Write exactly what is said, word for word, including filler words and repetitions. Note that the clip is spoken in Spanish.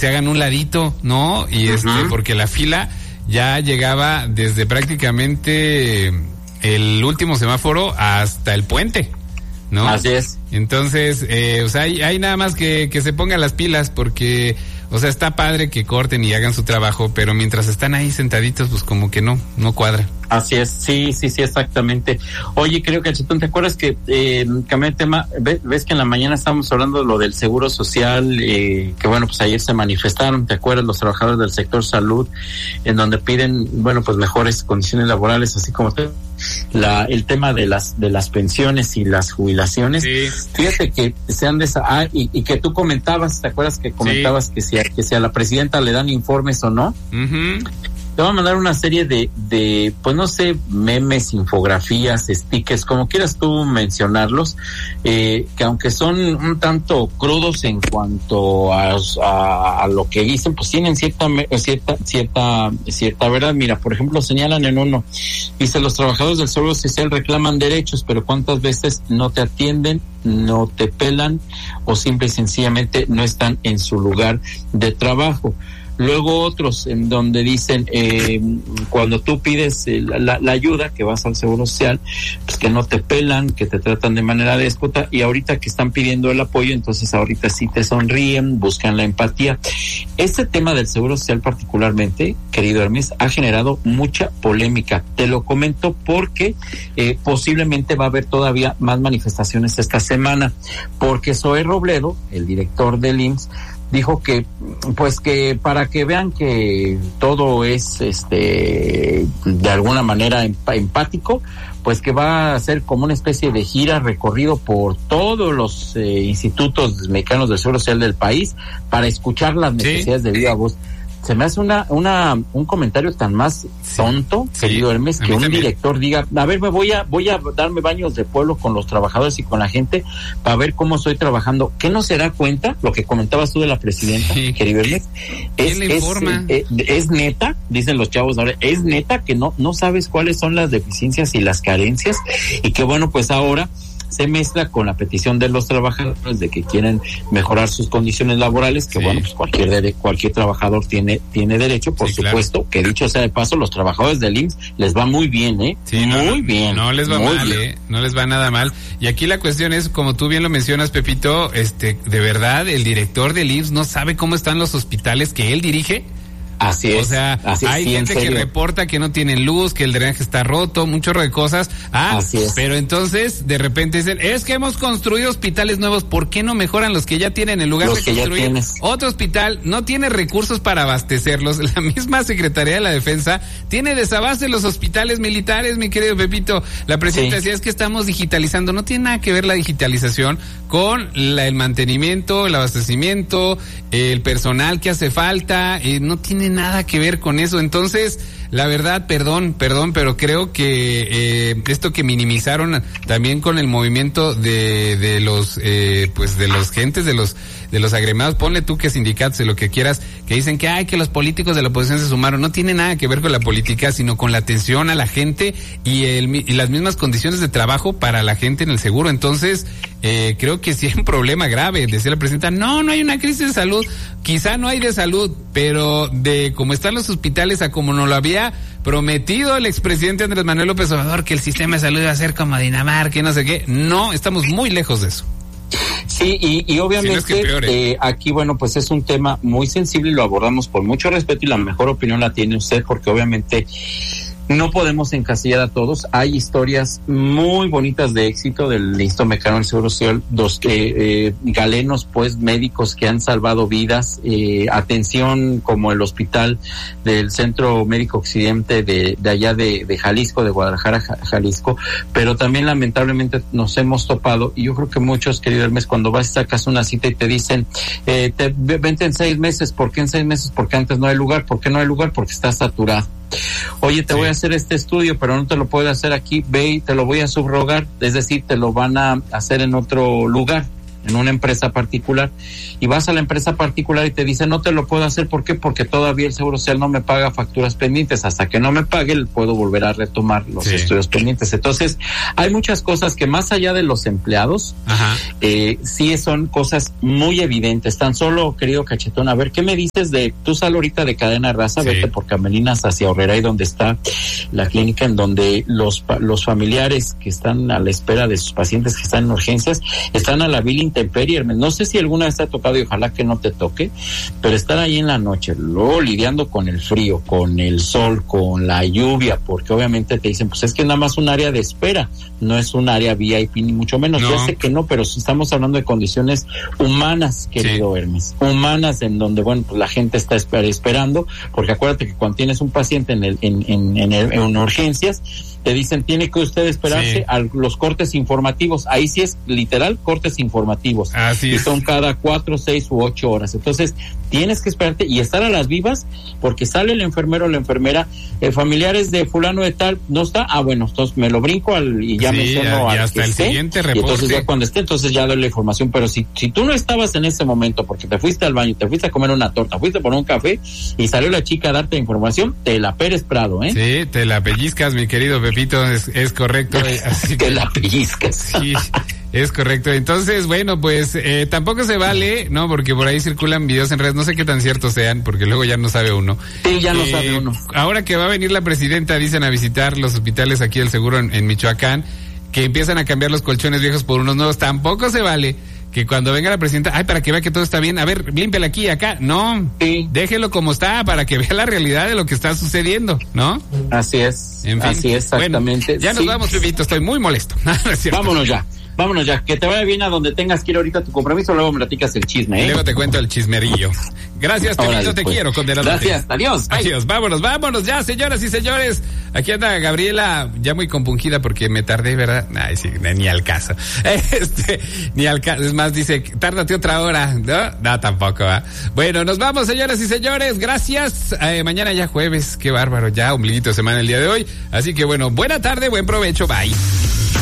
se hagan un ladito, ¿no? Y este, uh-huh. porque la fila ya llegaba desde prácticamente el último semáforo hasta el puente, ¿no? Así es. Entonces, eh, o sea, hay, hay nada más que, que se pongan las pilas porque, o sea, está padre que corten y hagan su trabajo, pero mientras están ahí sentaditos, pues como que no, no cuadra. Así es, sí, sí, sí, exactamente. Oye, creo que Chetón, ¿te acuerdas que, eh, cambié el tema? ¿Ves, ves que en la mañana estábamos hablando de lo del seguro social, eh, que bueno, pues ayer se manifestaron, ¿te acuerdas? Los trabajadores del sector salud, en donde piden, bueno, pues mejores condiciones laborales, así como la, el tema de las, de las pensiones y las jubilaciones. Sí. Fíjate que se han desa- ah, y, y que tú comentabas, ¿te acuerdas que comentabas sí. que si a, que si a la presidenta le dan informes o no? Uh-huh. Te voy a mandar una serie de, de, pues no sé, memes, infografías, stickers, como quieras tú mencionarlos, eh, que aunque son un tanto crudos en cuanto a, a, a lo que dicen, pues tienen cierta, cierta, cierta, cierta verdad. Mira, por ejemplo, señalan en uno, dice, los trabajadores del Seguro Social reclaman derechos, pero ¿cuántas veces no te atienden, no te pelan o simple y sencillamente no están en su lugar de trabajo? Luego otros en donde dicen, eh, cuando tú pides eh, la, la ayuda, que vas al Seguro Social, pues que no te pelan, que te tratan de manera déspota, y ahorita que están pidiendo el apoyo, entonces ahorita sí te sonríen, buscan la empatía. Este tema del Seguro Social particularmente, querido Hermes, ha generado mucha polémica. Te lo comento porque eh, posiblemente va a haber todavía más manifestaciones esta semana, porque Zoé Robledo, el director del I M S S, dijo que, pues que para que vean que todo es, este, de alguna manera emp- empático, pues que va a hacer como una especie de gira, recorrido por todos los eh, institutos mexicanos del Seguro Social del país para escuchar las necesidades sí. de viva voz. Se me hace una, una, un comentario tan más tonto, sí, querido Hermes, que un también. director diga, a ver, me voy a, voy a darme baños de pueblo con los trabajadores y con la gente para ver cómo estoy trabajando. ¿Qué no se da cuenta? Lo que comentabas tú de la presidenta, sí. querido Hermes, es, es, es, es neta, dicen los chavos ahora, es neta que no, no sabes cuáles son las deficiencias y las carencias, y que bueno, pues ahora se mezcla con la petición de los trabajadores de que quieren mejorar sus condiciones laborales, que sí. bueno, pues cualquier de, cualquier trabajador tiene tiene derecho, por sí, supuesto, claro. que dicho sea de paso, los trabajadores del I M S S les va muy bien, ¿eh? Sí, muy no, bien. No les va mal, bien. ¿eh? No les va nada mal. Y aquí la cuestión es, como tú bien lo mencionas, Pepito, este, de verdad, el director del I M S S no sabe cómo están los hospitales que él dirige. Así es. O sea, así hay sí, gente que reporta que no tienen luz, que el drenaje está roto, un chorro de cosas. Ah, así es. Pero entonces, de repente dicen, es que hemos construido hospitales nuevos, ¿por qué no mejoran los que ya tienen en lugar los de construir otro hospital? No tiene recursos para abastecerlos. La misma Secretaría de la Defensa tiene desabaste los hospitales militares, mi querido Pepito. La presidenta sí. decía, es que estamos digitalizando. No tiene nada que ver la digitalización con la, el mantenimiento, el abastecimiento, el personal que hace falta, eh, no tiene nada que ver con eso. Entonces, la verdad, perdón, perdón, pero creo que eh, esto que minimizaron también con el movimiento de de los eh, pues de los gentes de los de los agremiados, ponle tú que sindicatos y lo que quieras, que dicen que ay que los políticos de la oposición se sumaron, no tiene nada que ver con la política, sino con la atención a la gente y el y las mismas condiciones de trabajo para la gente en el seguro. Entonces, eh, creo que sí hay un problema grave. Decía la presidenta, no, no hay una crisis de salud, quizá no hay de salud, pero de cómo están los hospitales a como nos lo había prometido el expresidente Andrés Manuel López Obrador, que el sistema de salud iba a ser como Dinamarca y no sé qué, no, estamos muy lejos de eso. Sí, y, y obviamente si no es que peor, ¿eh? eh, aquí, bueno, pues es un tema muy sensible y lo abordamos por mucho respeto, y la mejor opinión la tiene usted, porque obviamente no podemos encasillar a todos. Hay historias muy bonitas de éxito del Instituto Mexicano del Seguro Social, dos eh, eh, galenos, pues, médicos que han salvado vidas, eh, atención como el hospital del Centro Médico Occidente de, de allá de, de Jalisco, de Guadalajara, Jalisco, pero también lamentablemente nos hemos topado, y yo creo que muchos, querido Hermes, cuando vas y sacas una cita y te dicen, eh, te, vente en seis meses, ¿por qué en seis meses? Porque antes no hay lugar. ¿Por qué no hay lugar? Porque está saturado. Oye, te sí. voy a hacer este estudio, pero no te lo puedo hacer aquí, ve y te lo voy a subrogar, es decir, te lo van a hacer en otro lugar. en una empresa particular, y vas a la empresa particular y te dice no te lo puedo hacer, ¿por qué? Porque todavía el Seguro Social no me paga facturas pendientes, hasta que no me pague puedo volver a retomar los sí. estudios pendientes. Entonces hay muchas cosas que más allá de los empleados, Ajá. eh, sí son cosas muy evidentes. Tan solo, querido Cachetón, a ver, ¿qué me dices de, tú sal ahorita de Cadena Raza, sí. vete por Camelinas hacia Horrera, y donde está la clínica, en donde los los familiares que están a la espera de sus pacientes que están en urgencias, están a la vil intemperie. No sé si alguna vez te ha tocado, y ojalá que no te toque, pero estar ahí en la noche, luego lidiando con el frío, con el sol, con la lluvia, porque obviamente te dicen, pues es que nada más un área de espera, no es un área V I P ni mucho menos. No. Ya sé que no, pero estamos hablando de condiciones humanas, querido sí. Hermes, humanas, en donde, bueno, pues la gente está esper- esperando, porque acuérdate que cuando tienes un paciente en el, en, en, en, el, en urgencias, te dicen, tiene que usted esperarse sí. a los cortes informativos. Ahí sí es literal cortes informativos. Así y es. son cada cuatro, seis u ocho horas. Entonces, tienes que esperarte y estar a las vivas, porque sale el enfermero o la enfermera, eh, familiares de fulano de tal, no está, ah, bueno, entonces me lo brinco al, y ya sí, menciono al hasta el esté, siguiente reporte. Y entonces ya cuando esté, entonces ya doy la información. Pero si, si tú no estabas en ese momento, porque te fuiste al baño, te fuiste a comer una torta, fuiste por un café, y salió la chica a darte información, te la Pérez Prado, ¿eh? Sí, te la pellizcas, mi querido Pepito, es, es correcto. Así que la pellizcas. Sí, es correcto. Entonces, bueno, pues eh, tampoco se vale, ¿no? Porque por ahí circulan videos en redes, no sé qué tan ciertos sean, porque luego ya no sabe uno. Sí, ya no eh, sabe uno. Ahora que va a venir la presidenta, dicen, a visitar los hospitales aquí del Seguro en, en Michoacán, que empiezan a cambiar los colchones viejos por unos nuevos. Tampoco se vale que cuando venga la presidenta, ay, para que vea que todo está bien, a ver, límpiala aquí y acá. No, sí. Déjelo como está, para que vea la realidad de lo que está sucediendo, ¿no? Así es, en fin. Así es, exactamente. Bueno, ya nos sí. vamos, Pepito, estoy muy molesto. Vámonos ya. Vámonos ya, que te vaya bien a donde tengas que ir ahorita a tu compromiso, luego me platicas el chisme, ¿eh? Luego te cuento el chismerillo. Gracias, Pepito, te pues. quiero, condenado. Gracias, adiós. Bye. Adiós, vámonos, vámonos ya, señoras y señores. Aquí anda Gabriela, ya muy compungida porque me tardé, ¿verdad? Ay, sí, ni al caso. Este, ni al caso, es más, dice, tárdate otra hora, ¿no? No, tampoco, ¿va? Bueno, nos vamos, señoras y señores, gracias. Eh, mañana ya jueves, qué bárbaro, ya ombliguito de semana el día de hoy. Así que bueno, buena tarde, buen provecho, bye.